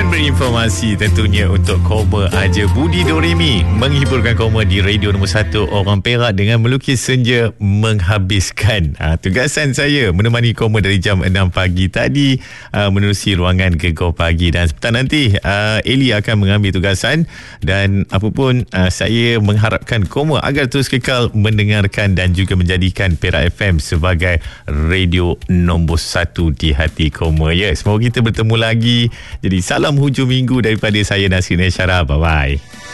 Dan berinformasi tentunya untuk Koma Aja Budi Doremi menghiburkan Koma di radio nombor 1 orang Perak dengan melukis senja menghabiskan. Tugasan saya menemani Koma dari jam 6 pagi tadi menerusi ruangan Gegar Pagi, dan sebentar nanti Eli akan mengambil tugasan, dan apapun saya mengharapkan Koma agar terus kekal mendengarkan dan juga menjadikan Perak FM sebagai radio nombor 1 di hati Koma. Ya, semoga kita bertemu lagi. Jadi salam hujung minggu daripada saya, Nasrin Syarah. Bye-bye.